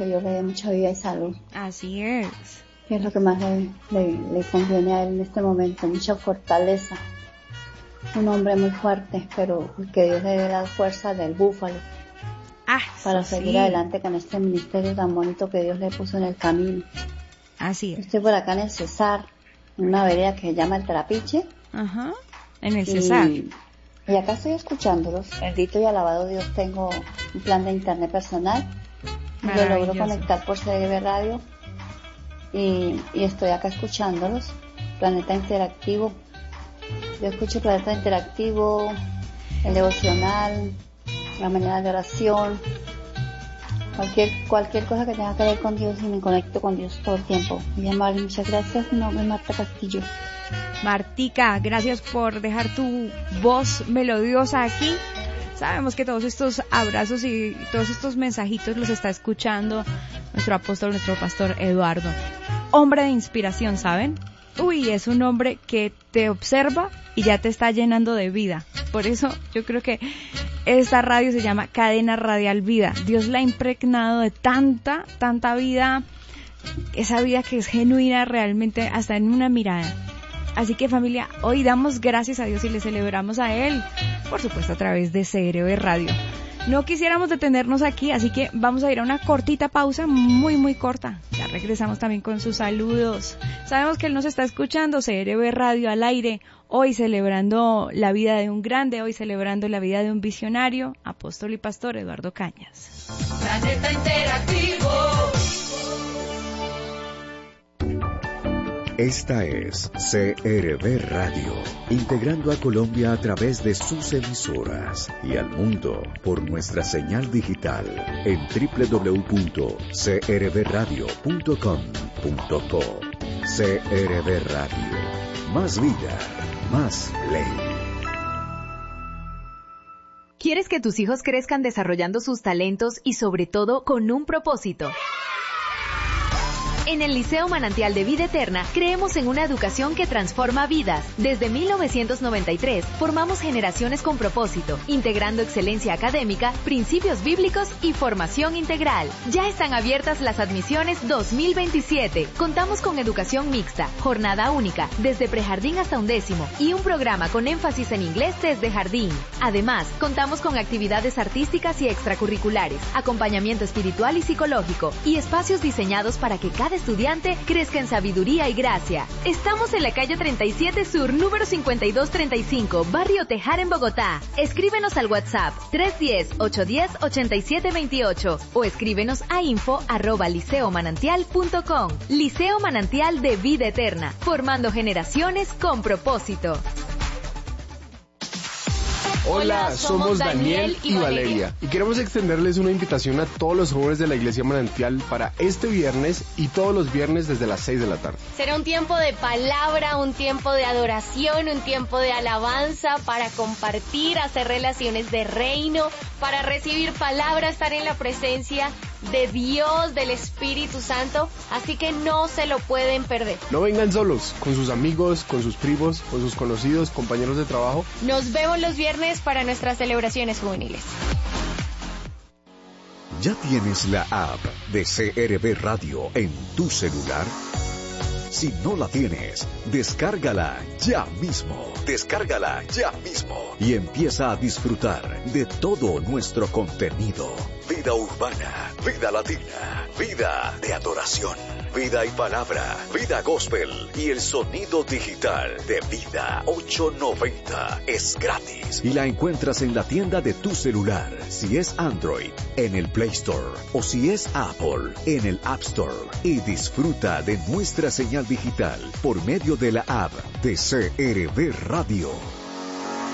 que Dios le dé mucha vida y salud. Así es. Que es lo que más le conviene a él en este momento, mucha fortaleza. Un hombre muy fuerte, pero que Dios le dé la fuerza del búfalo para seguir adelante con este ministerio tan bonito que Dios le puso en el camino. Así es. Estoy por acá en el Cesar, en una vereda que se llama el Trapiche. Ajá, en el Cesar. Y acá estoy escuchándolos. Bendito y alabado Dios, tengo un plan de internet personal. Lo logro conectar por CDB Radio. Y estoy acá escuchándolos. Planeta Interactivo. Yo escucho Planeta Interactivo, el devocional, la mañana de oración. Cualquier cosa que tenga que ver con Dios, y me conecto con Dios todo el tiempo. Muy amable, muchas gracias. Mi nombre es Marta Castillo. Martica, gracias por dejar tu voz melodiosa aquí. Sabemos que todos estos abrazos y todos estos mensajitos los está escuchando nuestro apóstol, nuestro pastor Eduardo. Hombre de inspiración, ¿saben? Uy, es un hombre que te observa y ya te está llenando de vida. Por eso yo creo que esta radio se llama Cadena Radial Vida. Dios la ha impregnado de tanta vida, esa vida que es genuina realmente hasta en una mirada. Así que familia, hoy damos gracias a Dios y le celebramos a Él, por supuesto a través de CRB Radio. No quisiéramos detenernos aquí, así que vamos a ir a una cortita pausa, muy corta. Ya regresamos también con sus saludos. Sabemos que Él nos está escuchando, CRB Radio al aire, hoy celebrando la vida de un grande, hoy celebrando la vida de un visionario, apóstol y pastor Eduardo Cañas. Planeta Interactivo. Esta es CRB Radio, integrando a Colombia a través de sus emisoras y al mundo por nuestra señal digital en www.crbradio.com.co. CRB Radio, más vida, más ley. ¿Quieres que tus hijos crezcan desarrollando sus talentos y sobre todo con un propósito? En el Liceo Manantial de Vida Eterna creemos en una educación que transforma vidas. Desde 1993 formamos generaciones con propósito, integrando excelencia académica, principios bíblicos y formación integral. Ya están abiertas las admisiones 2027. Contamos con educación mixta, jornada única, desde prejardín hasta 11º y un programa con énfasis en inglés desde jardín. Además, contamos con actividades artísticas y extracurriculares, acompañamiento espiritual y psicológico y espacios diseñados para que cada estudiante crezca en sabiduría y gracia. Estamos en la calle 37 Sur, número 5235, Barrio Tejar en Bogotá. Escríbenos al WhatsApp 310-810-8728 o escríbenos a info@liceomanantial.com. Liceo Manantial de Vida Eterna, formando generaciones con propósito. Hola, somos Daniel y Valeria y queremos extenderles una invitación a todos los jóvenes de la Iglesia Manantial para este viernes y todos los viernes desde las 6 de la tarde. Será un tiempo de palabra, un tiempo de adoración, un tiempo de alabanza para compartir, hacer relaciones de reino, para recibir palabra, estar en la presencia de Dios, del Espíritu Santo, así que no se lo pueden perder. No vengan solos, con sus amigos, con sus primos, con sus conocidos, compañeros de trabajo. Nos vemos los viernes para nuestras celebraciones juveniles. ¿Ya tienes la app de CRB Radio en tu celular? Si no la tienes, descárgala ya mismo. Descárgala ya mismo y empieza a disfrutar de todo nuestro contenido. Vida urbana, vida latina, vida de adoración, vida y palabra, vida gospel y el sonido digital de Vida 890 es gratis y la encuentras en la tienda de tu celular. Si es Android, en el Play Store o si es Apple, en el App Store. Y disfruta de nuestra señal digital por medio de la app de CRB Radio.